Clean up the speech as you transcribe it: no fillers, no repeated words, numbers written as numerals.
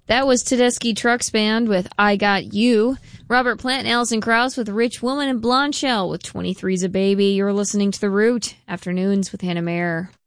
That was Tedeschi Trucks Band with I Got You. Robert Plant and Alison Krauss with Rich Woman and Blonde Shell with 23's a Baby. You're listening to The Root, Afternoons with Hannah Mayer.